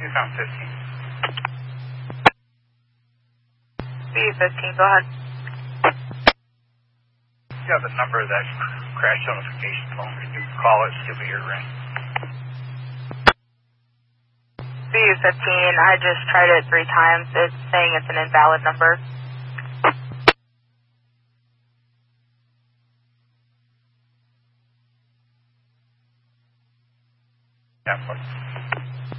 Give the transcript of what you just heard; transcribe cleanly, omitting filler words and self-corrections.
You found 15. B-15, go ahead. You have the number of that crash notification phone. Can you call it, give me your ring? B-15, I just tried it 3 times. It's saying it's an invalid number. Yeah,